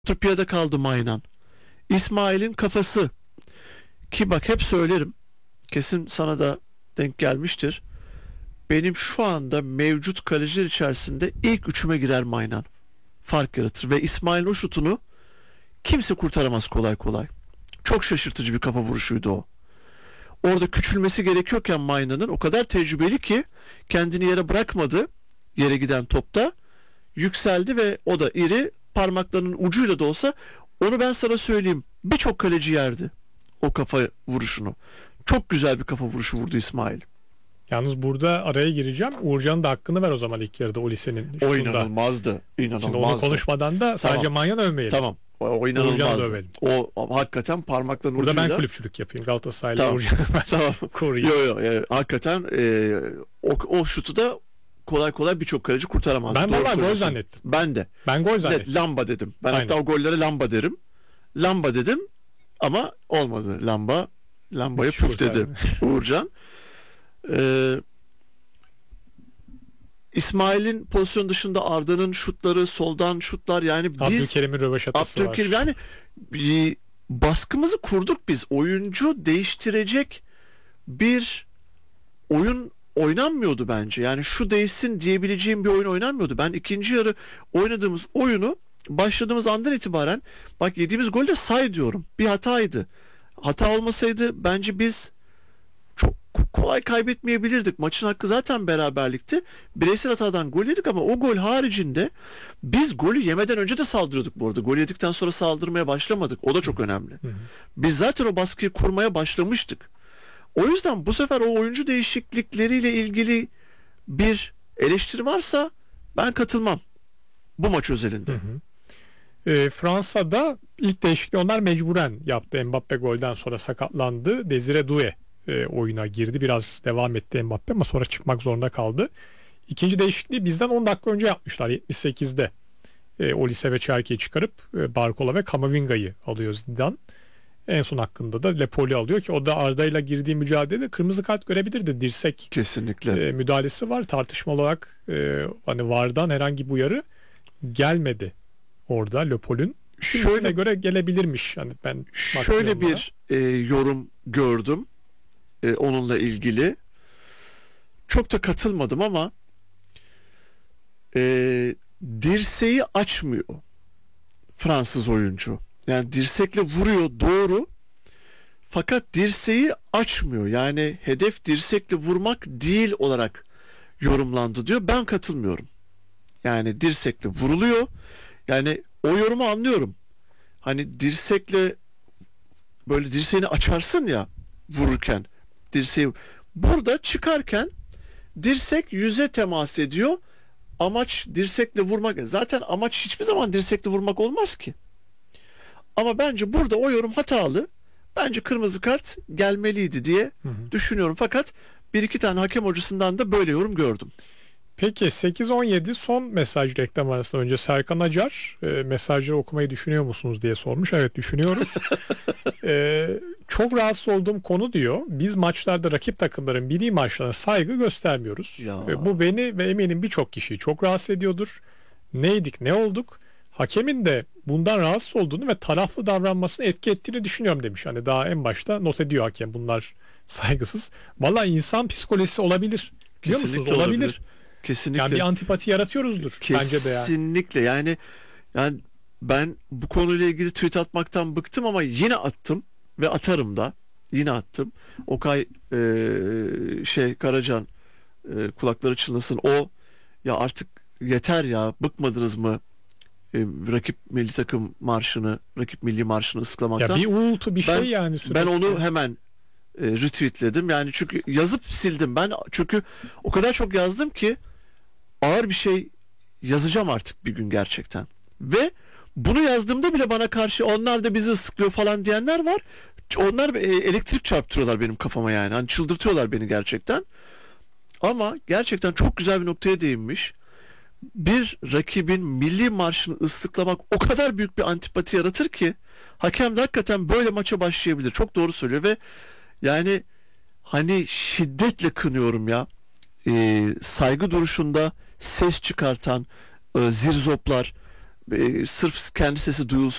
Ütopya'da kaldı Maynan. İsmail'in kafası, ki bak hep söylerim, kesin sana da denk gelmiştir. Benim şu anda mevcut kaleciler içerisinde ilk üçüme girer Maynan. Fark yaratır ve İsmail'in o şutunu kimse kurtaramaz kolay kolay. Çok şaşırtıcı bir kafa vuruşuydu o. Orada küçülmesi gerekiyorken Maynan'ın o kadar tecrübeli ki kendini yere bırakmadı. Yere giden topta yükseldi ve o da iri, parmaklarının ucuyla da olsa, onu ben sana söyleyeyim, birçok kaleci yerdi o kafa vuruşunu. Çok güzel bir kafa vuruşu vurdu İsmail. Yalnız burada araya gireceğim. Uğurcan'ın da hakkını ver o zaman ilk yarıda o lisenin şutunda. O inanılmazdı. İnanılmazdı. Şimdi onu konuşmadan da sadece Tamam. Manyan övmeyelim. Tamam. O inanılmazdı. O hakikaten parmakların burada ucuyla. ben kulüpçülük yapayım. Galatasaray'la Tamam. Uğurcan'ı ben Tamam. koruyayım. Yo, hakikaten o şutu da kolay kolay birçok kaleci kurtaramaz. Ben Doğru valla gol söylüyorsun. zannettim. Ben de. Ben gol Net zannettim. lamba dedim. Ben Aynen. hatta o gollere lamba derim. Lamba dedim ama olmadı. Lambayı Şut püf dedi yani. Uğurcan. İsmail'in pozisyon dışında Arda'nın şutları, soldan şutlar, yani biz Abdülkerim'in röveşatası var. Abdülkerim, yani bir baskımızı kurduk biz. Oyuncu değiştirecek bir oyun oynanmıyordu bence. Yani şu değişsin diyebileceğim bir oyun oynanmıyordu. Ben ikinci yarı oynadığımız oyunu başladığımız andan itibaren, bak yediğimiz golü de say diyorum, bir hataydı. Hata olmasaydı bence biz çok kolay kaybetmeyebilirdik. Maçın hakkı zaten beraberlikti. Bireysel hatadan gol yedik ama o gol haricinde biz golü yemeden önce de saldırıyorduk bu arada. Gol yedikten sonra saldırmaya başlamadık. O da çok önemli. Biz zaten o baskıyı kurmaya başlamıştık. O yüzden bu sefer o oyuncu değişiklikleriyle ilgili bir eleştiri varsa ben katılmam bu maç özelinde. Fransa'da ilk değişikliği onlar mecburen yaptı. Mbappe golden sonra sakatlandı. Desire Doué oyuna girdi. Biraz devam etti Mbappe ama sonra çıkmak zorunda kaldı. İkinci değişikliği bizden 10 dakika önce yapmışlar. 78'de Olise ve Çerke'yi çıkarıp Barcola ve Kamavinga'yı alıyor Zidane. En son hakkında da Lepoli alıyor ki o da Arda'yla girdiği mücadelede kırmızı kart görebilirdi. Dirsek Kesinlikle. Müdahalesi var. Tartışmalı olarak hani VAR'dan herhangi bir uyarı gelmedi orada Lepol'ün. Şöyle göre gelebilirmiş. Hani ben şöyle bir yorum gördüm onunla ilgili. Çok da katılmadım ama dirseği açmıyor Fransız oyuncu. Yani dirsekle vuruyor, doğru, fakat dirseği açmıyor. Yani hedef dirsekle vurmak değil olarak yorumlandı diyor. Ben katılmıyorum. Yani dirsekle vuruluyor. Yani o yorumu anlıyorum. Hani dirsekle böyle dirseğini açarsın ya vururken, dirseği burada çıkarken dirsek yüze temas ediyor. Amaç dirsekle vurmak. Zaten amaç hiçbir zaman dirsekle vurmak olmaz ki. Ama bence burada o yorum hatalı. Bence kırmızı kart gelmeliydi diye düşünüyorum. Fakat bir iki tane hakem hocasından da böyle yorum gördüm. Peki 8-17 son mesaj reklam arasında önce Serkan Acar mesajları okumayı düşünüyor musunuz diye sormuş. Evet, düşünüyoruz. Çok rahatsız olduğum konu diyor. Biz maçlarda rakip takımların milli maçlarına saygı göstermiyoruz. Bu beni ve eminim birçok kişiyi çok rahatsız ediyordur. Neydik, ne olduk? Hakemin de bundan rahatsız olduğunu ve taraflı davranmasını etki ettiğini düşünüyorum demiş. Hani daha en başta not ediyor hakem, bunlar saygısız. Vallahi insan psikolojisi olabilir. Biliyor musunuz? Olabilir. Kesinlikle. Yani bir antipati yaratıyoruzdur bence de yani. Kesinlikle. Yani ben bu konuyla ilgili tweet atmaktan bıktım ama yine attım ve atarım da. Yine attım. Okay Karacan, kulakları çınlasın. O ya artık yeter ya, bıkmadınız mı? Rakip milli takım marşını, rakip milli marşını ıslamaktan. Ya bir uğultu bir şey yani sürekli. Ben onu hemen retweetledim. Yani çünkü yazıp sildim. Ben çünkü o kadar çok yazdım ki ağır bir şey yazacağım artık bir gün gerçekten. Ve bunu yazdığımda bile bana karşı onlar da bizi ıslıklıyor falan diyenler var. Onlar elektrik çarptırıyorlar benim kafama yani. Hani çıldırtıyorlar beni gerçekten. Ama gerçekten çok güzel bir noktaya değinmiş. Bir rakibin milli marşını ıslıklamak o kadar büyük bir antipati yaratır ki hakem de hakikaten böyle maça başlayabilir. Çok doğru söylüyor ve yani hani şiddetle kınıyorum ya. Saygı duruşunda ses çıkartan zirzoplar, Sırf kendi sesi duyulsun